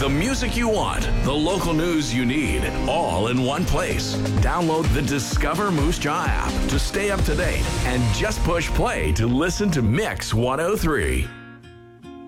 The music you want, the local news you need, all in one place. Download the Discover Moose Jaw app to stay up to date and just push play to listen to Mix 103.